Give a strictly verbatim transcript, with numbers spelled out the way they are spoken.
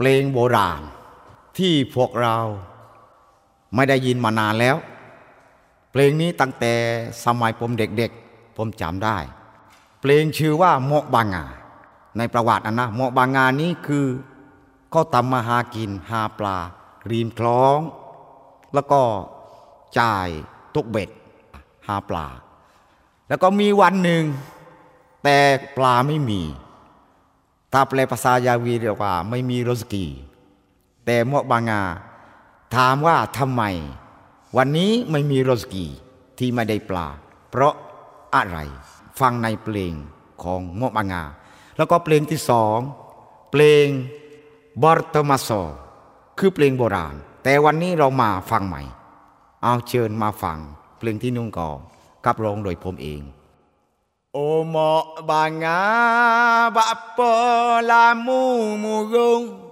เพลงโบราณที่พวกเราไม่ได้ยินมานานแล้วเพลงนี้ตั้งแต่สมัยผมเด็กๆผมจำได้เพลงชื่อว่าโมะบางาในประวัตินะโมะบางานี้คือเขาทำมาหากินหาปลาริมคลองแล้วก็จ่ายตุกเบ็ดหาปลาแล้วก็มีวันหนึ่งแต่ปลาไม่มีถ้าแปลภาษายาวีเรียกว่าไม่มีโรสกีแต่โมะบางาถามว่าทำไมวันนี้ไม่มีโรสกีที่ไม่ได้ปลาเพราะอะไรฟังในเพลงของโมะบางาแล้วก็เพลงที่สองเพลงบอร์ตมาโซคือเพลงโบราณแต่วันนี้เรามาฟังใหม่เอาเชิญมาฟังเพลงที่นุ่งก่อนกับร้องโดยผมเองโอโมะบางาบะปอลามูมูกง